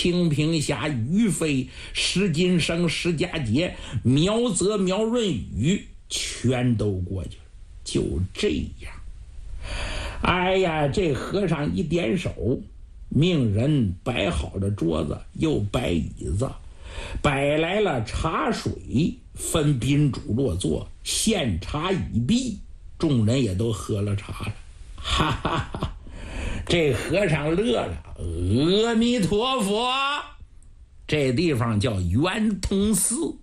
清平侠、于飞、石金生、石家杰、苗泽、苗润宇全都过去了。就这样，哎呀，这和尚一点手，命人摆好了桌子，又摆椅子，摆来了茶水，分宾主落座，献茶已毕，众人也都喝了茶了。哈哈哈，这和尚乐了，阿弥陀佛。这地方叫圆通寺。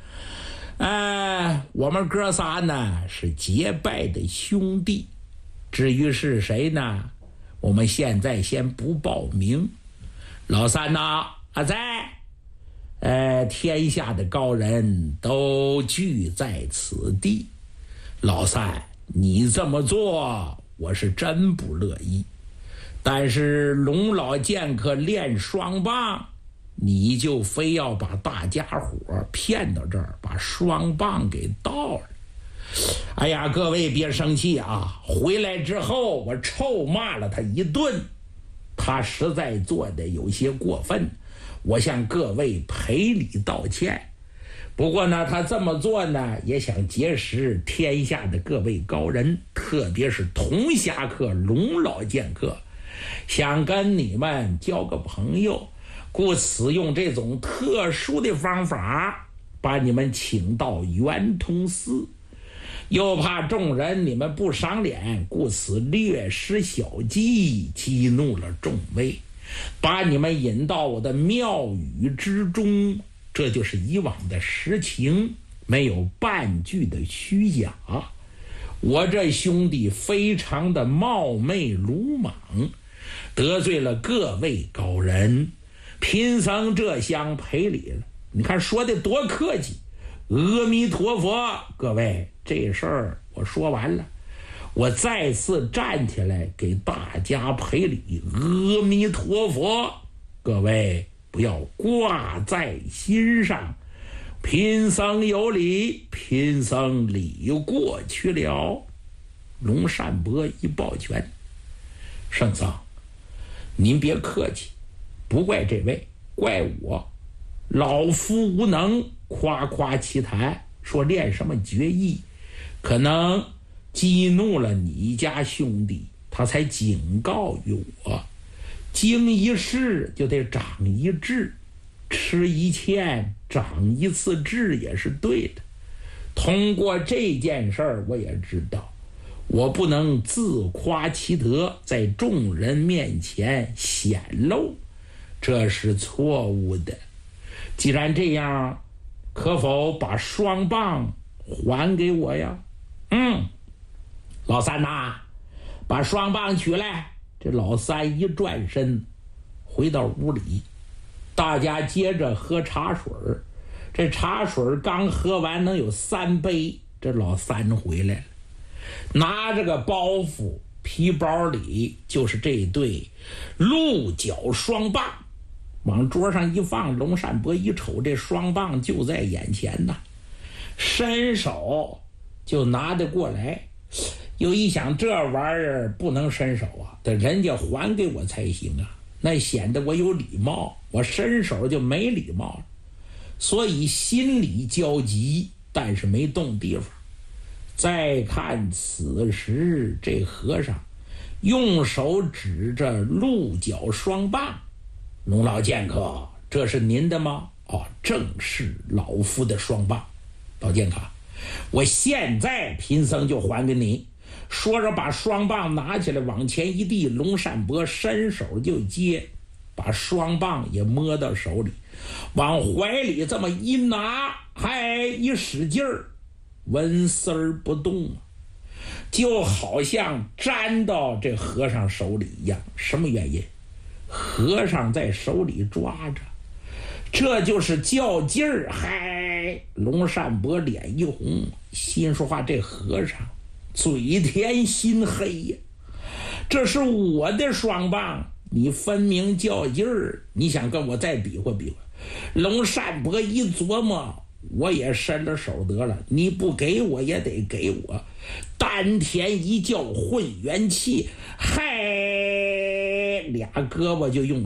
我们哥仨呢是结拜的兄弟，至于是谁呢，我们现在先不报名。老三呐，在天下的高人都聚在此地。老三，你这么做我是真不乐意，但是龙老剑客练双棒，你就非要把大家伙骗到这儿，把双棒给盗了。哎呀，各位别生气啊，回来之后我臭骂了他一顿，他实在做的有些过分，我向各位赔礼道歉。不过呢，他这么做呢，也想结识天下的各位高人，特别是铜侠客龙老剑客，想跟你们交个朋友，故此用这种特殊的方法把你们请到圆通寺，又怕众人你们不赏脸，故此略施小计，激怒了众位，把你们引到我的庙宇之中，这就是以往的实情，没有半句的虚假。我这兄弟非常的冒昧鲁莽，得罪了各位高人，贫僧这厢赔礼了。你看说的多客气，阿弥陀佛。各位，这事儿我说完了，我再次站起来给大家赔礼，阿弥陀佛。各位不要挂在心上，贫僧有礼，贫僧礼过去了。龙善伯一抱拳，圣僧您别客气，不怪这位，怪我，老夫无能，夸夸其谈，说练什么绝艺，可能激怒了你家兄弟，他才警告于我，经一事就得长一智，吃一堑长一次智也是对的。通过这件事儿，我也知道我不能自夸其德，在众人面前显露，这是错误的。既然这样，可否把双棒还给我呀？老三呐，把双棒取来。这老三一转身回到屋里，大家接着喝茶水。这茶水刚喝完能有3杯，这老三回来了，拿着个包袱，皮包里就是这对鹿角双棒，往桌上一放。龙善伯一瞅，这双棒就在眼前呐，伸手就拿得过来。又一想，这玩意儿不能伸手啊，得人家还给我才行啊，那显得我有礼貌，我伸手就没礼貌了。所以心里焦急，但是没动地方。再看此时这和尚用手指着鹿角双棒，龙老剑客，这是您的吗？正是老夫的双棒。老剑客，我现在贫僧就还给你。说着把双棒拿起来往前一递，龙善伯伸手就接，把双棒也摸到手里，往怀里这么一拿，还一使劲儿，纹丝儿不动，就好像粘到这和尚手里一样。什么原因？和尚在手里抓着，这就是较劲儿。龙善伯脸一红，心说话，这和尚嘴甜心黑呀，这是我的双棒，你分明较劲儿，你想跟我再比划比划。龙善伯一琢磨，我也伸了手得了，你不给我也得给我。丹田一叫混元气，俩胳膊就用力，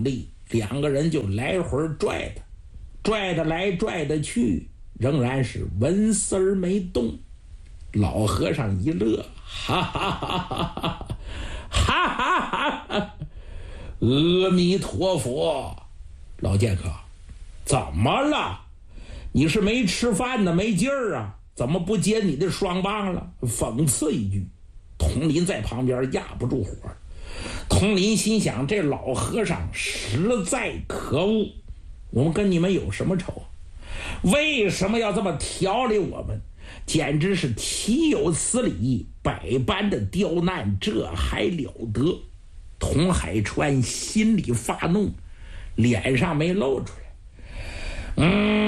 两个人就来回拽他，拽得来拽得去，仍然是纹丝儿没动。老和尚一乐，哈哈哈哈哈哈哈哈！阿弥陀佛，老剑客，怎么了？你是没吃饭呢，没劲儿啊？怎么不接你的双棒了？讽刺一句。佟林在旁边压不住火。佟林心想，这老和尚实在可恶，我们跟你们有什么仇？为什么要这么调理我们？简直是岂有此理，百般的刁难，这还了得？佟海川心里发怒，脸上没露出来。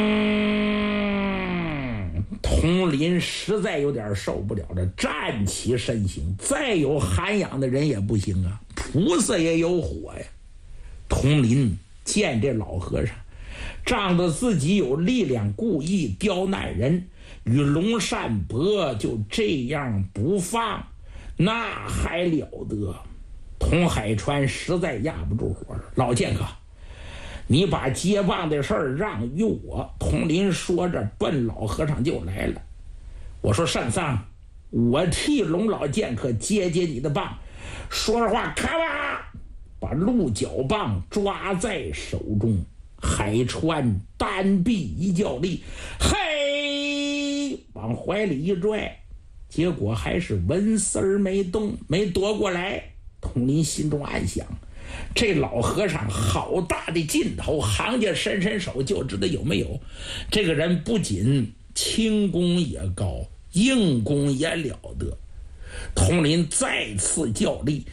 佟林实在有点受不了了，站起身形，再有涵养的人也不行啊，菩萨也有火呀。佟林见这老和尚仗着自己有力量，故意刁难人，与龙善伯就这样不放，那还了得？佟海川实在压不住火了。老剑客，你把接棒的事儿让与我。佟林说着奔老和尚就来了。我说圣上，我替龙老剑客接你的棒。说着话，咔吧把鹿角棒抓在手中。海川单臂一较力，嘿，往怀里一拽，结果还是纹丝儿没动，没夺过来。佟林心中暗想，这老和尚好大的劲头，行家伸手就知道有没有。这个人不仅轻功也高，硬功也了得。佟林再次较力，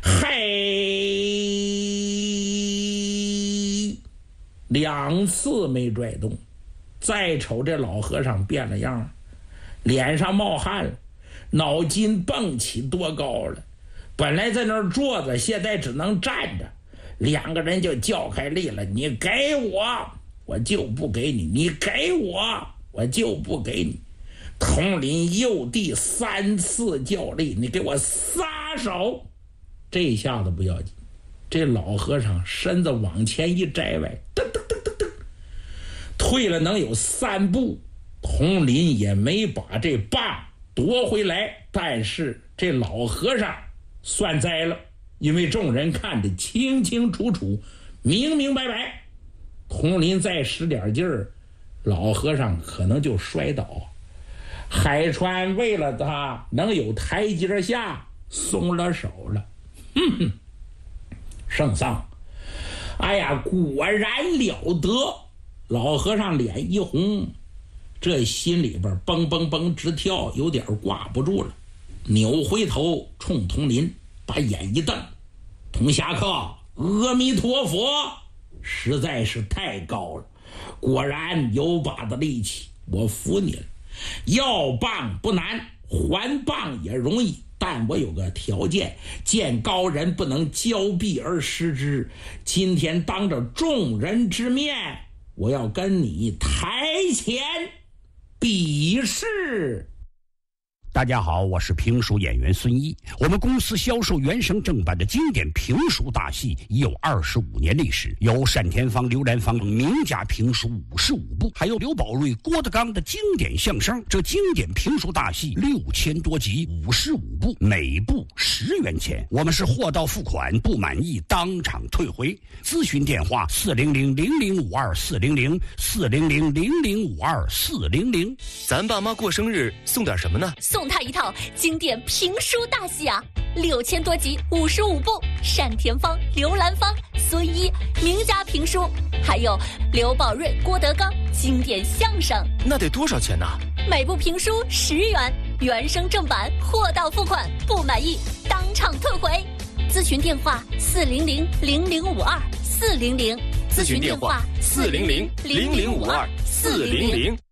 嘿，两次没拽动。再瞅这老和尚变了样，脸上冒汗了，脑筋蹦起多高了。本来在那儿坐着，现在只能站着。两个人就较开力了，你给我，我就不给你；你给我，我就不给你。佟林又第三次较力，你给我撒手。这下子不要紧，这老和尚身子往前一摘歪，噔噔噔噔噔，退了能有3步。佟林也没把这棒夺回来，但是这老和尚算栽了，因为众人看得清清楚楚，明明白白。佟林再使点劲儿，老和尚可能就摔倒。海川为了他能有台阶下，松了手了。圣上，哎呀，果然了得！老和尚脸一红，这心里边蹦蹦蹦直跳，有点挂不住了，扭回头冲佟林把眼一瞪：佟侠客，阿弥陀佛，实在是太高了，果然有把子力气，我服你了。要棒不难，还棒也容易，但我有个条件，见高人不能交臂而失之。今天当着众人之面，我要跟你台前比试。 大家好，我是评书演员孙一。我们公司销售原声正版的经典评书大戏已有25年历史，有单田芳、刘兰芳名家评书55部，还有刘宝瑞、郭德纲的经典相声。这经典评书大戏6000多集，55部，每部10元钱。我们是货到付款，不满意当场退回。咨询电话400-0052-400，400-0052-400。 咱爸妈过生日送点什么呢？ 送他一套经典评书大戏啊，6000多集，55部，单田芳、刘兰芳、孙一名家评书，还有刘宝瑞、郭德纲经典相声。 那得多少钱呢？ 每部评书10元，原声正版，货到付款，不满意当场退回。咨询电话400-0052-400， 咨询电话400-0052-400。